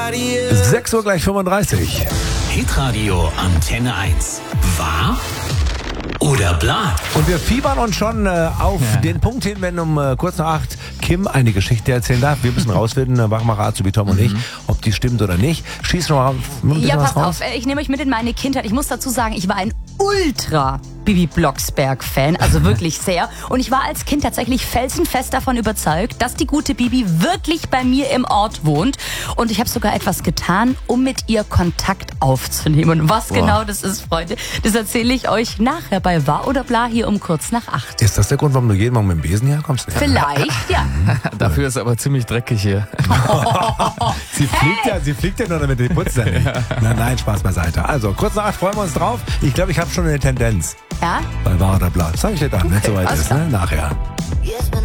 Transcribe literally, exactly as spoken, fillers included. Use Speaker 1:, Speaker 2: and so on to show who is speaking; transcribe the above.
Speaker 1: sechs Uhr gleich fünfunddreißig.
Speaker 2: Hitradio Antenne eins. Wahr oder bla?
Speaker 1: Und wir fiebern uns schon äh, auf ja. den Punkt hin, wenn um äh, kurz nach acht Kim eine Geschichte erzählen darf. Wir müssen rausfinden, äh, Wachmacher Azubi Tom und mhm. ich, ob die stimmt oder nicht. Schieß noch mal
Speaker 3: Ja, pass
Speaker 1: raus.
Speaker 3: auf, ich nehme euch mit in meine Kindheit. Ich muss dazu sagen, ich war ein Ultra Bibi Blocksberg-Fan, also wirklich sehr. Und ich war als Kind tatsächlich felsenfest davon überzeugt, dass die gute Bibi wirklich bei mir im Ort wohnt. Und ich habe sogar etwas getan, um mit ihr Kontakt aufzunehmen. Und was Boah. genau das ist, Freunde, das erzähle ich euch nachher bei Wahr oder Bla hier um kurz nach acht.
Speaker 1: Ist das der Grund, warum du jeden Morgen mit dem Besen herkommst? Ja.
Speaker 3: Vielleicht, ja.
Speaker 4: Dafür ist aber ziemlich dreckig hier.
Speaker 1: sie, fliegt hey. ja, sie fliegt ja nur, damit sie putzt ja nicht. Nein, nein, Spaß beiseite. Also, kurz nach acht freuen wir uns drauf. Ich glaube, ich habe schon eine Tendenz.
Speaker 3: Ja?
Speaker 1: Bei Wahr oder Bla. Das sage ich dir dann, okay, wenn es soweit ist. Ne? Nachher.